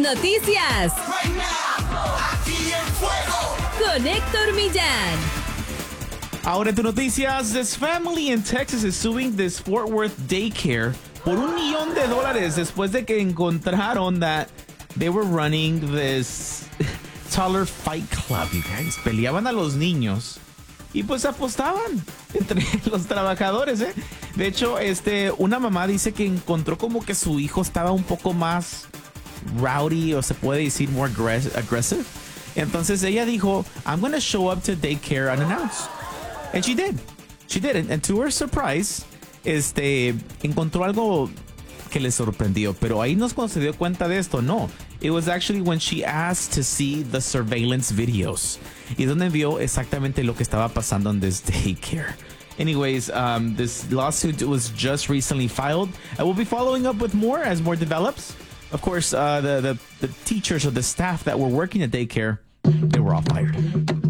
noticias con Héctor Millán. Ahora en tu noticias, this family in Texas is suing this Fort Worth daycare por $1 million después de que encontraron that they were running this toddler fight club, you guys. Peleaban a los niños y pues apostaban entre los trabajadores, ¿eh? De hecho, una mamá dice que encontró como que su hijo estaba un poco más rowdy, o se puede decir more aggressive. Entonces ella dijo, I'm going to show up to daycare unannounced. And she did. She did. And to her surprise, encontró algo que le sorprendió. Pero ahí no es cuando se dio cuenta de esto. No. It was actually when she asked to see the surveillance videos. Y donde vio exactamente lo que estaba pasando in this daycare. Anyways, this lawsuit was just recently filed. I will be following up with more as more develops. Of course, the teachers or the staff that were working at daycare, they were all fired.